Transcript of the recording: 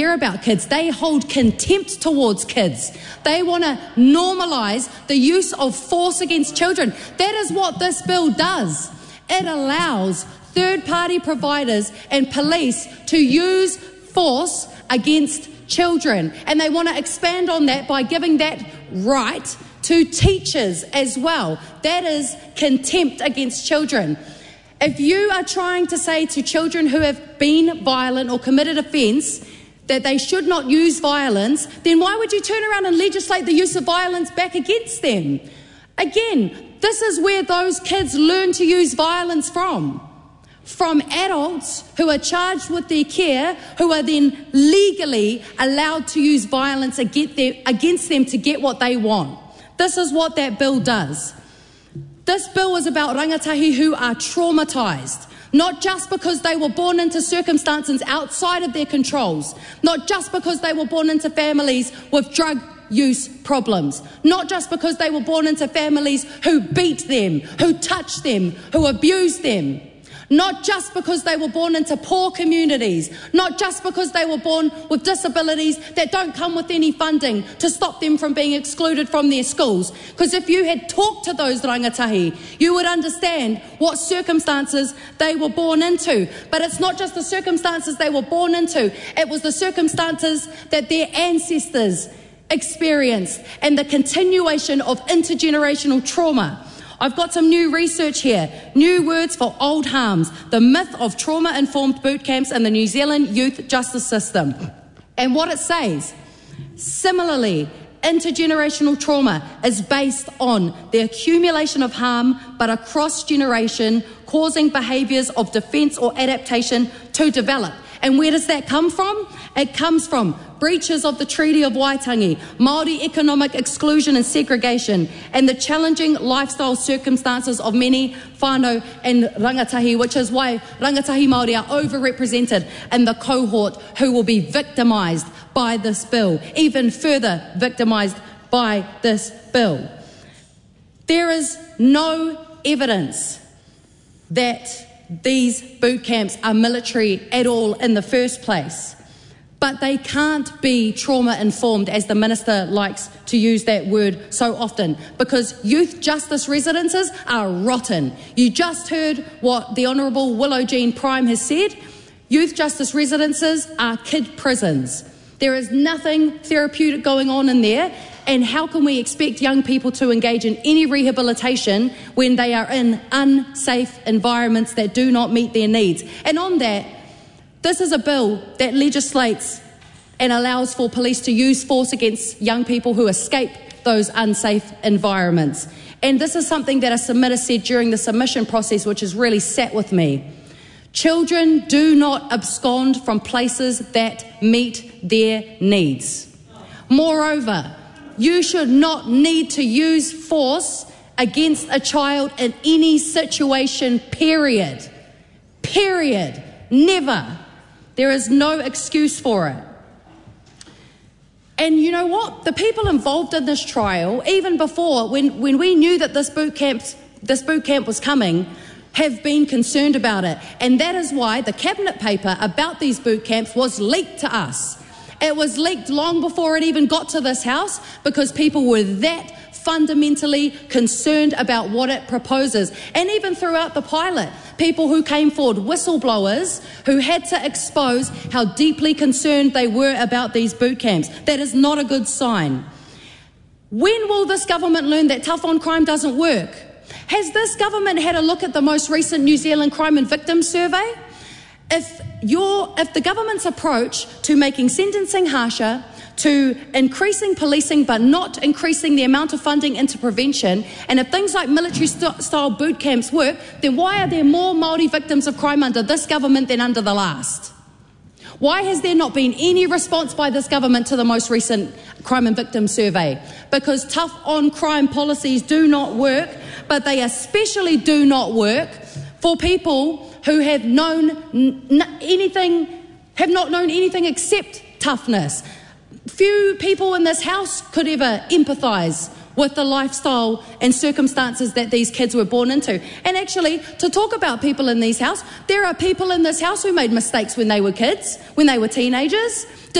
care about kids. They hold contempt towards kids. They want to normalise the use of force against children. That is what this bill does. It allows third-party providers and police to use force against children. And they want to expand on that by giving that right to teachers as well. That is contempt against children. If you are trying to say to children who have been violent or committed offence that they should not use violence, then why would you turn around and legislate the use of violence back against them? Again, this is where those kids learn to use violence from adults who are charged with their care, who are then legally allowed to use violence against them to get what they want. This is what that bill does. This bill is about rangatahi who are traumatised, not just because they were born into circumstances outside of their controls, not just because they were born into families with drug use problems, not just because they were born into families who beat them, who touch them, who abuse them, not just because they were born into poor communities, not just because they were born with disabilities that don't come with any funding to stop them from being excluded from their schools. Because if you had talked to those rangatahi, you would understand what circumstances they were born into. But it's not just the circumstances they were born into, it was the circumstances that their ancestors experienced and the continuation of intergenerational trauma. I've got some new research here, new words for old harms, the myth of trauma-informed boot camps in the New Zealand youth justice system. And what it says, similarly, intergenerational trauma is based on the accumulation of harm, but across generation, causing behaviours of defence or adaptation to develop. And where does that come from? It comes from breaches of the Treaty of Waitangi, Māori economic exclusion and segregation, and the challenging lifestyle circumstances of many whānau and rangatahi, which is why rangatahi Māori are overrepresented in the cohort who will be victimised by this bill, even further victimised by this bill. There is no evidence that these boot camps are military at all in the first place. But they can't be trauma-informed, as the Minister likes to use that word so often, because youth justice residences are rotten. You just heard what the Honourable Willow Jean Prime has said. Youth justice residences are kid prisons. There is nothing therapeutic going on in there. And how can we expect young people to engage in any rehabilitation when they are in unsafe environments that do not meet their needs? And on that, this is a bill that legislates and allows for police to use force against young people who escape those unsafe environments. And this is something that a submitter said during the submission process, which has really sat with me. Children do not abscond from places that meet their needs. Moreover, you should not need to use force against a child in any situation, period. Period. Never. There is no excuse for it. And you know what? The people involved in this trial, even before, when we knew that this boot camp was coming, have been concerned about it. And that is why the cabinet paper about these boot camps was leaked to us. It was leaked long before it even got to this house, because people were that fundamentally concerned about what it proposes. And even throughout the pilot, people who came forward, whistleblowers, who had to expose how deeply concerned they were about these boot camps. That is not a good sign. When will this government learn that tough on crime doesn't work? Has this government had a look at the most recent New Zealand Crime and Victims Survey? If the government's approach to making sentencing harsher, to increasing policing but not increasing the amount of funding into prevention, and if things like military-style boot camps work, then why are there more Māori victims of crime under this government than under the last? Why has there not been any response by this government to the most recent Crime and Victims Survey? Because tough on crime policies do not work, but they especially do not work for people who have not known anything except toughness. Few people in this house could ever empathise with the lifestyle and circumstances that these kids were born into. And actually, to talk about people in these houses, there are people in this house who made mistakes when they were kids, when they were teenagers.